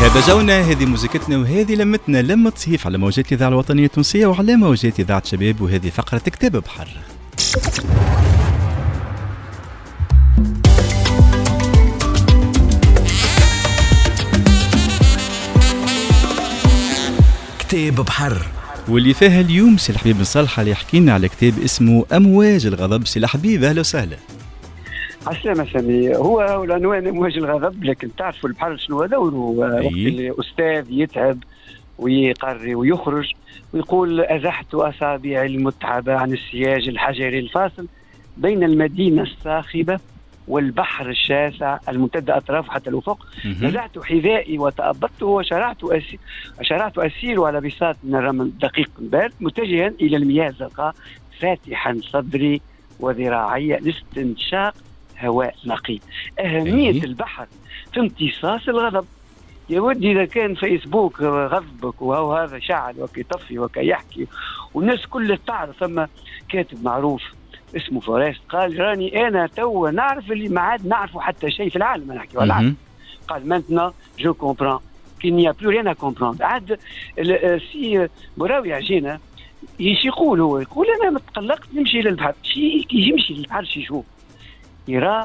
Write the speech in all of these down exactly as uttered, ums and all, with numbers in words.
هذا جونا، هذه موسيقتنا وهذه لمتنا لمة صيف على موجات الإذاعة الوطنية التونسية وعلى موجات إذاعة شباب، وهذه فقرة كتاب بحر. كتاب بحر، واللي فيها اليوم سي الحبيب بن صالح اللي يحكي لنا على كتاب اسمه أمواج الغضب. سي الحبيب أهلا وسهلا. عسلامة سامي. هو العنوان أمواج الغضب، لكن تعرفوا البحر شنو دوره؟ وقت اللي أستاذ يتعب ويقري ويخرج ويقول أزحت أصابع المتعبة عن السياج الحجري الفاصل بين المدينة الصاخبة والبحر الشاسع الممتد أطرافه حتى الأفق، نزعت حذائي وتأبطته وشرعت أسير, شرعت أسير على بساط من الرمل دقيق بارد متجها إلى المياه الزرقاء فاتحا صدري وذراعي لاستنشاق هواء نقي. أهمية البحر في امتصاص الغضب. يا ودي إذا كان فيسبوك غضبك وهو هذا شعل وكيطفي وكيحكي والناس كلها تعرف، ثم كاتب معروف اسمه فورست قال راني أنا تو نعرف اللي ما عاد نعرفه حتى شيء في العالم. أنا أحكي والعالم. قال maintenant je comprends qu'il n'y a plus rien à comprendre. عاد سي براوي عجينة ايش يقول؟ هو يقول أنا متقلقت نمشي للبحر. شي يمشي للبحر شي يشوف يرى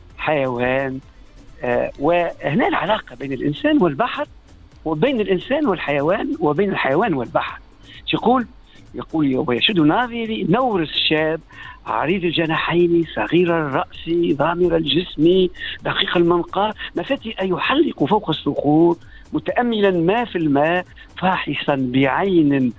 حيوان. آه وهنا العلاقة بين الإنسان والبحر وبين الإنسان والحيوان وبين الحيوان والبحر. يقول يقول ويشد ناظري نورس شاب عريض الجناحين صغير الرأس ضامر الجسم دقيق المنقار مفتئ يحلق فوق الصخور متأملا ما في الماء فاحصا بعين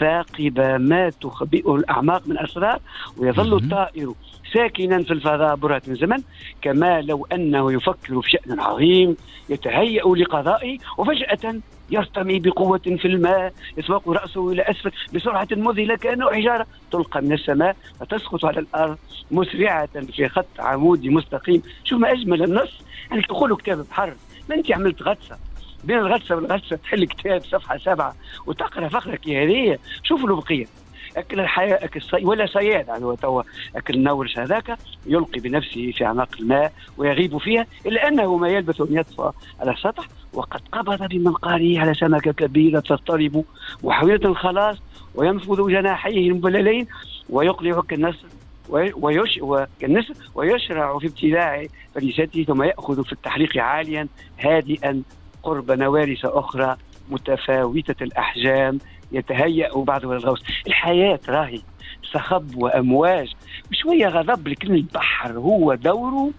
ثاقبة ما تخبئه الأعماق من أسرار، ويظل الطائر ساكنا في الفضاء برهة من زمن كما لو أنه يفكر في شأن عظيم يتهيأ لقضائه، وفجأة يرتمي بقوة في الماء يسبق رأسه إلى أسفل بسرعة مذهلة كأنه حجارة تلقى من السماء فتسقط على الأرض مسرعة في خط عمودي مستقيم. شوف ما أجمل النص. يعني تقولوا كتاب بحر، ما أنت عملت غطسة بين الغطسة والغطسة تحل كتاب صفحة سبعة وتقرأ فقرك هذه. شوفوا له بقية أكل الحياة أكل صي... ولا صياد يعني هو توا أكل النورش هذاك يلقي بنفسه في أعماق الماء ويغيب فيها إلا أنه ما يلبث أن يطفى على السطح وقد قبض بمنقاره على سمكة كبيرة تضطرب محاولة الخلاص وينفض جناحيه المبللين ويقلع كالنسر ويش... وكالنسر ويشرع في ابتلاع فريسته ثم يأخذ في التحليق عاليا هادئا قرب نوارس أخرى متفاوتة الأحجام يتهيأ بعضها للغوص. الحياة راهي صخب وأمواج بشوية غضب، لكن البحر هو دوره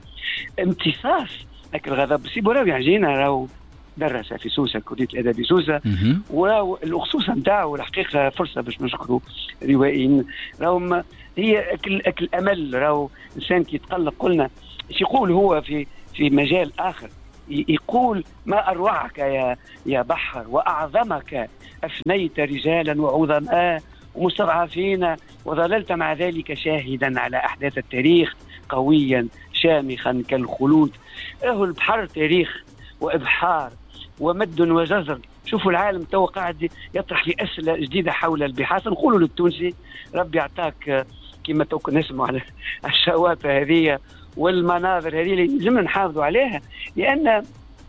امتصاص لكن الغضب. سي براوي عجينة راهو درس في سوسة كلية الأدب في سوسة، والأخصوصة نتاعو الحقيقة فرصة باش نشكروا روائيين راهم هي أكل أكل أمل. راهو إنسان كي يتقلق قلنا ايش يقول هو في في مجال آخر، يقول ما أروعك يا يا بحر وأعظمك أفنيت رجالا وعظماء ومستضعفين وظللت مع ذلك شاهدا على أحداث التاريخ قويا شامخا كالخلود. أهو البحر تاريخ وإبحار ومد وجزر. شوفوا العالم تو قاعد يطرح في أسئلة جديدة حول البحار. نقولوا للتونسي ربي يعطاك كما تو نسمع على الشواطئ هذه والمناظر هذه اللي لازمنا نحافظوا عليها، لأن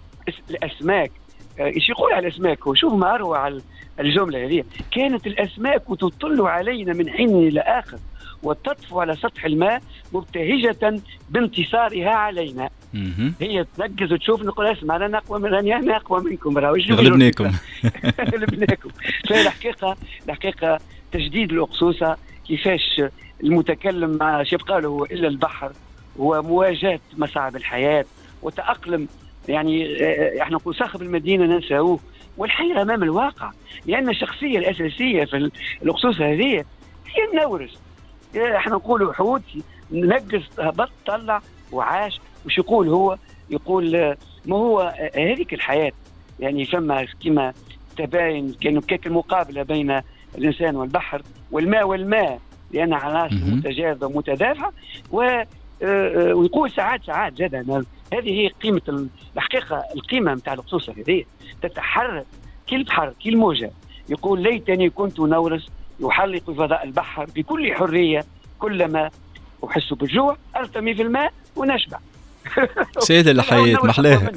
الأسماك ايش يقول على الأسماك؟ هو شوف ما أروع الجملة هذه. كانت الأسماك تطل علينا من حين إلى آخر وتطفو على سطح الماء مبتهجة بانتصارها علينا. هي تنقز وتشوف نقول اسمع أنا أقوى من أنا أقوى منكم غلبناكم غلبناكم. فالحقيقة الحقيقة تجديد الأقصوصة كيفاش المتكلم مع شيء قاله إلا البحر ومواجهة مصاعب الحياة وتأقلم. يعني احنا نقول صاحب المدينة ننساوه والحيرة أمام الواقع، لأن الشخصية الأساسية في الأقصوص هذه هي النورس. احنا نقول حوت نقص هبط طلع وعاش. وش يقول هو؟ يقول ما هو هذيك الحياة. يعني فما كما تباين كانوا كيك المقابلة بين الإنسان والبحر والماء والماء لأن عناصر متجاذبة متدافعة. و ويقول ساعات ساعات جدا هذه هي قيمة الحقيقة. القيمة متاع الأقصوصة هذه تتحرك كل بحر كل موجة. يقول ليتني كنت نورس يحلق في فضاء البحر بكل حرية كلما أحس بالجوع أرتمي في الماء ونشبع. سهله الحياه محلاها.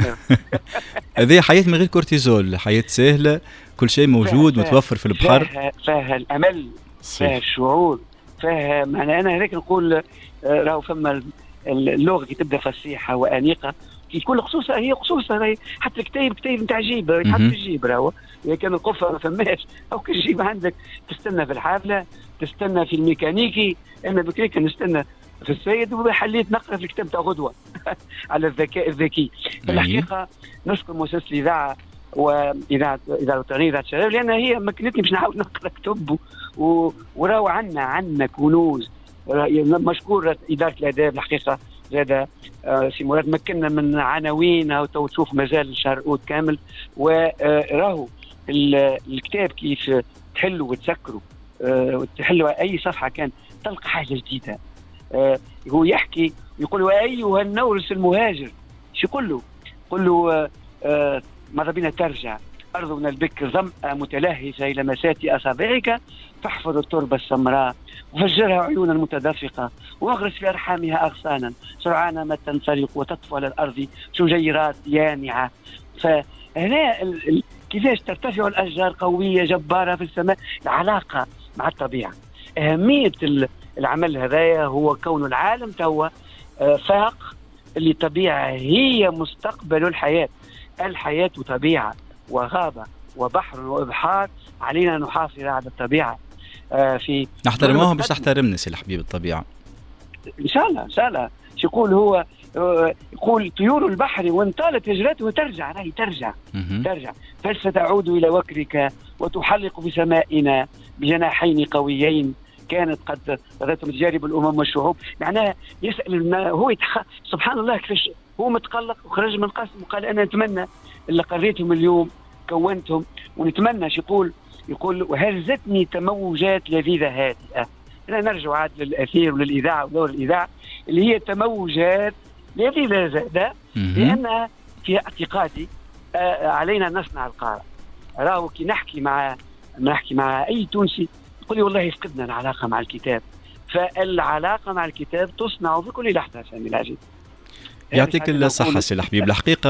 هذه حياه من غير كورتيزول، حياه سهله، كل شيء موجود متوفر في البحر، فيها, فيها الامل، فيها الشعور، فيها معنى. انا هذاك نقول راهو فما اللغه كي تبدا فصيحه وانيقه كي تكون خصوصا هي خصوصا حتى الكتاب كتاب نتاع جيب يتحط في الجيب راهو، اذا كان القفه ما فماش او كي الجيب عندك تستنى في الحافله، تستنى في الميكانيكي. انا بكري كان نستنى في السيد وحليت نقرا في الكتاب تاع غدوه على الذكاء الذكي. في الحقيقه نشكر مؤسسه الاذاعه واذاعه اذاعه الوطنيه اذاعه الشباب، لان هي مكنتني باش نحاول نقرا كتب، وراهو عندنا عندنا كنوز. مشكور اداره الاداب الحقيقه زاد سي مراد مكننا من عناوين وتو تشوف مازال شهر اوت كامل. وراهو الكتاب كيف تحلوا وتسكروا وتحلوا اي صفحه كان تلقى حاجه جديده. هو يحكي يقول وايها النورس المهاجر، شو يقول له؟ يقول له ماذا بنا ترجع أرضنا البكر ظمأ متلهفة إلى مساتي أصابعك، فاحفظ التربة السمراء وفجرها عيونا متدفقة واغرس في أرحامها أغصانا سرعان ما تنفرق وتطفو على الأرض شجيرات يانعة. فهنا كيفاش ترتفع الأشجار قوية جبارة في السماء، العلاقة مع الطبيعة. أهمية العمل هذايا هو كون العالم توا فاق اللي الطبيعة هي مستقبل الحياة. الحياة طبيعة وغابة وبحر وإبحار، علينا نحافظ على الطبيعة. آه في نحترموها باش تحترمنا سي الحبيب الطبيعة إن شاء الله إن شاء الله. شو يقول هو؟ آه يقول طيور البحر وإن طالت هجرته ترجع، راهي ترجع م- ترجع فستعود إلى وكرك وتحلق في سمائنا بجناحين قويين كانت قد غدتهم تجارب الأمم والشعوب. معناها يسأل هو يتخ... سبحان الله كيفاش هو متقلق وخرج من قسم وقال أنا أتمنى اللي قريتهم اليوم كونتهم، ونتمنى شو يقول يقول وهزتني تموجات لذيذة هادئة. أنا نرجع عاد للأثير وللإذاعة ودور الإذاعة اللي هي تموجات لذيذة زادة، لأن في اعتقادي علينا نصنع القارة. راهو كي نحكي مع نحكي مع أي تونسي يقول لي والله فقدنا العلاقة مع الكتاب، فالعلاقة مع الكتاب تصنع في كل لحظة. سامي العجيب يعطيك الصحة سي الحبيب. الحقيقة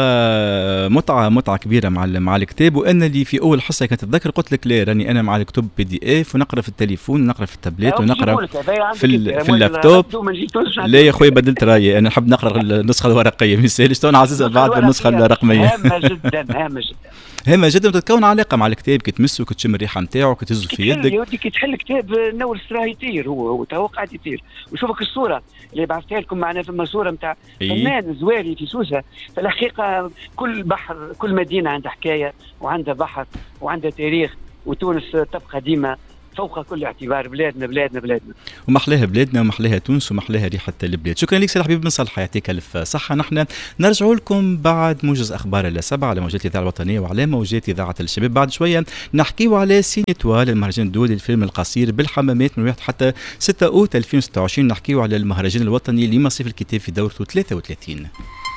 متعة متعة كبيرة مع مع الكتاب. وأنا اللي في أول حصة كنت أتذكر قلت لك لا راني أنا مع الكتب بي دي إف ونقرأ في التليفون ونقرأ في التابلت ونقرأ في, في اللابتوب. لا يا خويا بدلت رأيي، أنا نحب نقرأ النسخة الورقية ما يسالش تو عزيزة بعد النسخة الرقمية. هامة جدا هامة جدا هامة جدا. وتتكون علاقة مع الكتاب كي تمسه كي تشم الريحة نتاعو كي تهزه في يدك. يا ودي كي تحل كتاب نور راه يطير، هو هو تو قاعد يطير. وشوفك الصورة اللي بعثتها لكم معنا فما صورة نتاع فنان زواري في سوسة. فالحقيقة كل بحر كل مدينة عندها حكاية وعندها بحر وعندها تاريخ، وتونس تبقى ديما فوق كل اعتبار بلادنا بلادنا بلادنا ومحلاها بلادنا ومحلاها تونس ومحلاها ريحة البلاد. شكرا لك سي الحبيب بن صالح، يعطيك الف صحة. نحن نرجع لكم بعد موجز أخبار السبعة على موجات الإذاعة الوطنية وعلى موجات إذاعة الشباب. بعد شوية نحكيو على سينيتوال المهرجان الدولي للفيلم القصير بالحمامات من واحد حتى ستة أوت ألفين وستة وعشرين. نحكيو على المهرجان الوطني لمصيف الكتاب في دورته ثلاثة وثلاثين.